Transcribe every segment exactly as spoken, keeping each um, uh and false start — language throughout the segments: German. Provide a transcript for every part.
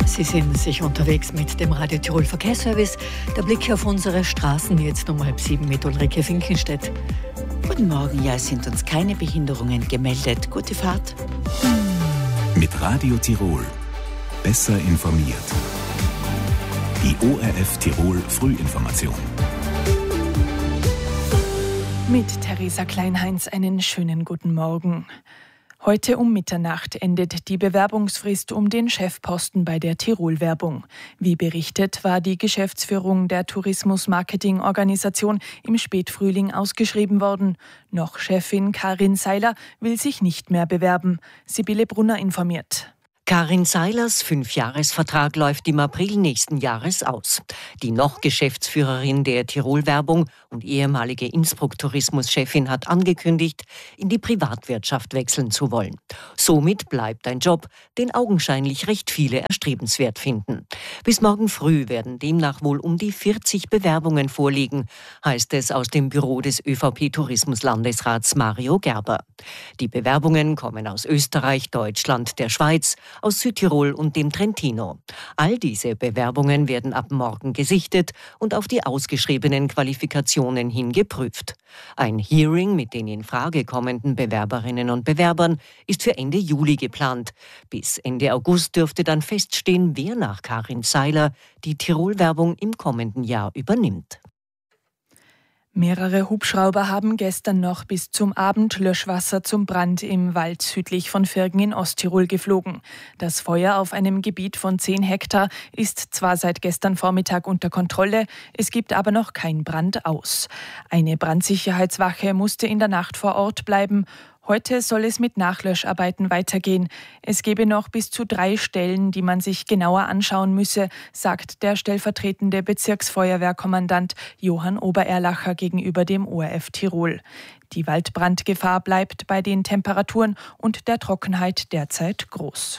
Sie sind sich unterwegs mit dem Radio Tirol Verkehrsservice. Der Blick auf unsere Straßen jetzt um halb sieben mit Ulrike Finkenstedt. Guten Morgen, ja, es sind uns keine Behinderungen gemeldet. Gute Fahrt. Mit Radio Tirol. Besser informiert. Die O R F Tirol Frühinformation. Mit Theresa Kleinheinz einen schönen guten Morgen. Heute um Mitternacht endet die Bewerbungsfrist um den Chefposten bei der Tirol-Werbung. Wie berichtet, war die Geschäftsführung der Tourismus-Marketing-Organisation im Spätfrühling ausgeschrieben worden. Noch Chefin Karin Seiler will sich nicht mehr bewerben. Sibylle Brunner informiert. Karin Seilers Fünfjahresvertrag läuft im April nächsten Jahres aus. Die noch Geschäftsführerin der Tirol-Werbung und ehemalige Innsbruck-Tourismus-Chefin hat angekündigt, in die Privatwirtschaft wechseln zu wollen. Somit bleibt ein Job, den augenscheinlich recht viele erstrebenswert finden. Bis morgen früh werden demnach wohl um die vierzig Bewerbungen vorliegen, heißt es aus dem Büro des ÖVP-Tourismus-Landesrats Mario Gerber. Die Bewerbungen kommen aus Österreich, Deutschland, der Schweiz, aus Südtirol und dem Trentino. All diese Bewerbungen werden ab morgen gesichtet und auf die ausgeschriebenen Qualifikationen hin geprüft. Ein Hearing mit den in Frage kommenden Bewerberinnen und Bewerbern ist für Ende Juli geplant. Bis Ende August dürfte dann feststehen, wer nach Karin Seiler die Tirol-Werbung im kommenden Jahr übernimmt. Mehrere Hubschrauber haben gestern noch bis zum Abend Löschwasser zum Brand im Wald südlich von Virgen in Osttirol geflogen. Das Feuer auf einem Gebiet von zehn Hektar ist zwar seit gestern Vormittag unter Kontrolle, es gibt aber noch kein Brand aus. Eine Brandsicherheitswache musste in der Nacht vor Ort bleiben. Heute soll es mit Nachlöscharbeiten weitergehen. Es gebe noch bis zu drei Stellen, die man sich genauer anschauen müsse, sagt der stellvertretende Bezirksfeuerwehrkommandant Johann Obererlacher gegenüber dem O R F Tirol. Die Waldbrandgefahr bleibt bei den Temperaturen und der Trockenheit derzeit groß.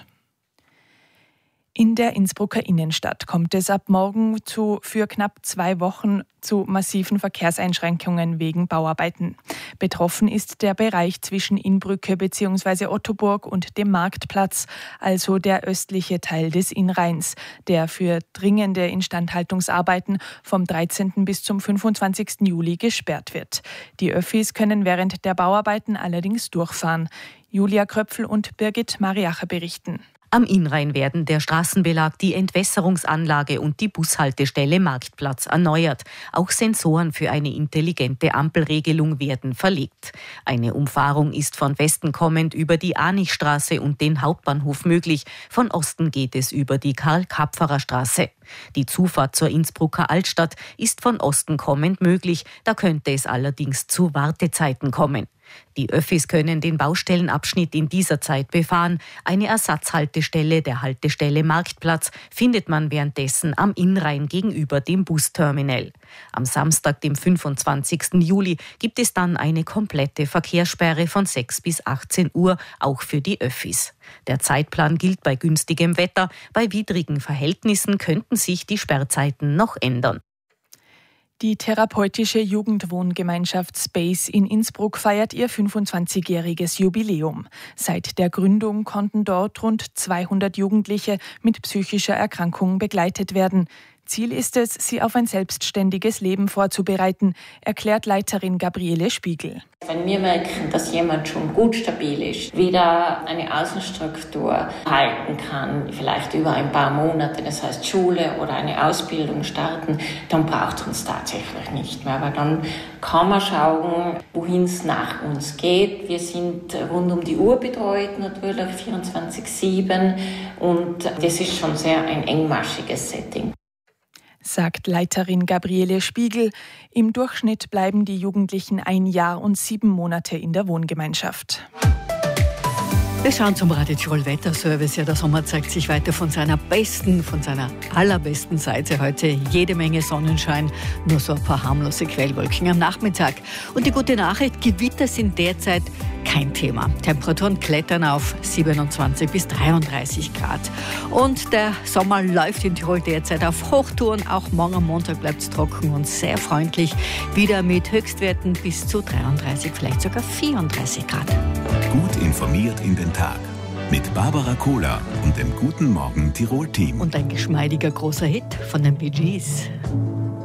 In der Innsbrucker Innenstadt kommt es ab morgen zu für knapp zwei Wochen zu massiven Verkehrseinschränkungen wegen Bauarbeiten. Betroffen ist der Bereich zwischen Innbrücke bzw. Ottoburg und dem Marktplatz, also der östliche Teil des Innrheins, der für dringende Instandhaltungsarbeiten vom dreizehnten bis zum fünfundzwanzigsten Juli gesperrt wird. Die Öffis können während der Bauarbeiten allerdings durchfahren. Julia Kröpfel und Birgit Mariacher berichten. Am Innrhein werden der Straßenbelag, die Entwässerungsanlage und die Bushaltestelle Marktplatz erneuert. Auch Sensoren für eine intelligente Ampelregelung werden verlegt. Eine Umfahrung ist von Westen kommend über die Anichstraße und den Hauptbahnhof möglich. Von Osten geht es über die Karl-Kapferer-Straße. Die Zufahrt zur Innsbrucker Altstadt ist von Osten kommend möglich. Da könnte es allerdings zu Wartezeiten kommen. Die Öffis können den Baustellenabschnitt in dieser Zeit befahren. Eine Ersatzhaltestelle der Haltestelle Marktplatz findet man währenddessen am Innrhein gegenüber dem Busterminal. Am Samstag, dem fünfundzwanzigsten Juli, gibt es dann eine komplette Verkehrssperre von sechs bis achtzehn Uhr, auch für die Öffis. Der Zeitplan gilt bei günstigem Wetter. Bei widrigen Verhältnissen könnten sich die Sperrzeiten noch ändern. Die therapeutische Jugendwohngemeinschaft Space in Innsbruck feiert ihr fünfundzwanzigjähriges Jubiläum. Seit der Gründung konnten dort rund zweihundert Jugendliche mit psychischer Erkrankung begleitet werden. Ziel ist es, sie auf ein selbstständiges Leben vorzubereiten, erklärt Leiterin Gabriele Spiegel. Wenn wir merken, dass jemand schon gut stabil ist, wieder eine Außenstruktur halten kann, vielleicht über ein paar Monate, das heißt Schule oder eine Ausbildung starten, dann braucht es uns tatsächlich nicht mehr. Aber dann kann man schauen, wohin es nach uns geht. Wir sind rund um die Uhr betreut, natürlich vierundzwanzig sieben, und das ist schon sehr ein engmaschiges Setting, sagt Leiterin Gabriele Spiegel. Im Durchschnitt bleiben die Jugendlichen ein Jahr und sieben Monate in der Wohngemeinschaft. Wir schauen zum Radio Tirol Wetterservice. Ja, der Sommer zeigt sich weiter von seiner besten, von seiner allerbesten Seite. Heute jede Menge Sonnenschein, nur so ein paar harmlose Quellwolken am Nachmittag. Und die gute Nachricht, Gewitter sind derzeit kein Thema. Temperaturen klettern auf siebenundzwanzig bis dreiunddreißig Grad. Und der Sommer läuft in Tirol derzeit auf Hochtouren. Auch morgen am Montag bleibt es trocken und sehr freundlich. Wieder mit Höchstwerten bis zu dreiunddreißig, vielleicht sogar vierunddreißig Grad. Gut informiert in den Tag. Mit Barbara Kohler und dem Guten Morgen Tirol-Team. Und ein geschmeidiger großer Hit von den Bee Gees.